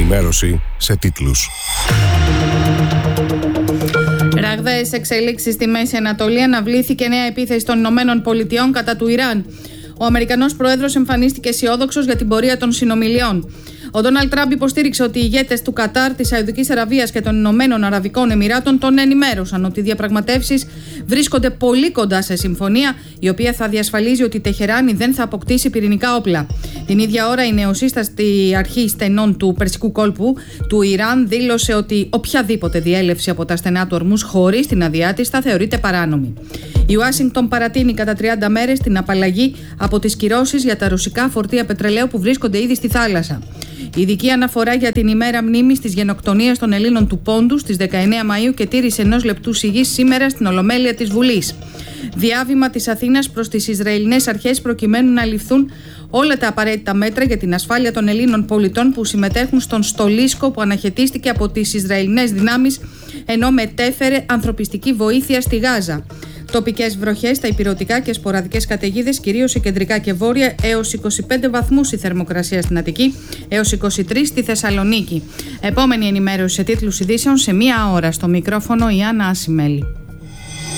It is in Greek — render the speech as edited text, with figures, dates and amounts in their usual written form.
ενημέρωση σε τίτλους. Ραγδαίες εξελίξεις στη Μέση Ανατολή. Αναβλήθηκε νέα επίθεση των Ηνωμένων Πολιτειών κατά του Ιράν. Ο Αμερικανός πρόεδρος εμφανίστηκε αισιόδοξος για την πορεία των συνομιλιών. Ο Ντόναλντ Τραμπ υποστήριξε ότι οι ηγέτες του Κατάρ, της Σαουδικής Αραβίας και των Ηνωμένων Αραβικών Εμιράτων τον ενημέρωσαν ότι οι διαπραγματεύσεις βρίσκονται πολύ κοντά σε συμφωνία, η οποία θα διασφαλίζει ότι η Τεχεράνη δεν θα αποκτήσει πυρηνικά όπλα. Την ίδια ώρα, η νεοσύστατη αρχή στενών του Περσικού κόλπου του Ιράν δήλωσε ότι οποιαδήποτε διέλευση από τα στενά του Ορμούζ χωρίς την άδειά της θα θεωρείται παράνομη. Η Ουάσιγκτον παρατείνει κατά 30 μέρες την απαλλαγή από τις κυρώσεις για τα ρωσικά φορτία πετρελαίου που βρίσκονται ήδη στη θάλασσα. Ειδική αναφορά για την ημέρα μνήμης της γενοκτονίας των Ελλήνων του Πόντου στις 19 Μαΐου και τήρηση 1 λεπτού σιγής σήμερα στην Ολομέλεια της Βουλής. Διάβημα της Αθήνας προς τις Ισραηλινές αρχές προκειμένου να ληφθούν όλα τα απαραίτητα μέτρα για την ασφάλεια των Ελλήνων πολιτών που συμμετέχουν στον στολίσκο που αναχαιτίστηκε από τις Ισραηλινές δυνάμεις ενώ μετέφερε ανθρωπιστική βοήθεια στη Γάζα. Τοπικές βροχές στα ηπειρωτικά και σποραδικές καταιγίδες, κυρίως σε κεντρικά και βόρεια, έως 25 βαθμούς η θερμοκρασία στην Αττική, έως 23 στη Θεσσαλονίκη. Επόμενη ενημέρωση σε τίτλους ειδήσεων σε 1 ώρα. Στο μικρόφωνο η Άννα Ασημέλη.